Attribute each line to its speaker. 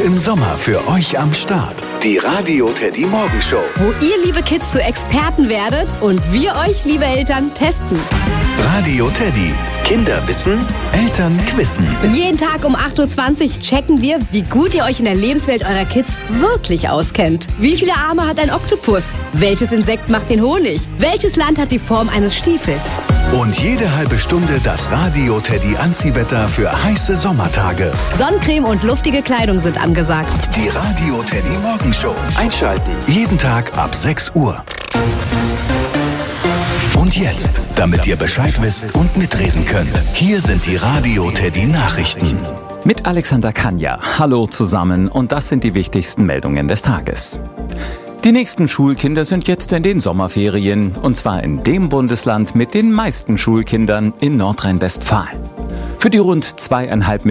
Speaker 1: im Sommer für euch am Start. Die Radio Teddy Morgenshow.
Speaker 2: Wo ihr, liebe Kids, zu Experten werdet und wir euch, liebe Eltern, testen.
Speaker 1: Radio Teddy. Kinder wissen, Eltern quizzen.
Speaker 2: Jeden Tag um 8.20 Uhr checken wir, wie gut ihr euch in der Lebenswelt eurer Kids wirklich auskennt. Wie viele Arme hat ein Oktopus? Welches Insekt macht den Honig? Welches Land hat die Form eines Stiefels?
Speaker 1: Und jede halbe Stunde das Radio Teddy Anziehwetter für heiße Sommertage.
Speaker 2: Sonnencreme und luftige Kleidung sind angesagt.
Speaker 1: Die Radio Teddy Morgenshow. Einschalten. Jeden Tag ab 6 Uhr. Und jetzt, damit ihr Bescheid wisst und mitreden könnt, hier sind die Radio Teddy Nachrichten.
Speaker 3: Mit Alexander Kanja. Hallo zusammen und das sind die wichtigsten Meldungen des Tages. Die nächsten Schulkinder sind jetzt in den Sommerferien und zwar in dem Bundesland mit den meisten Schulkindern in Nordrhein-Westfalen. Für die rund 2,5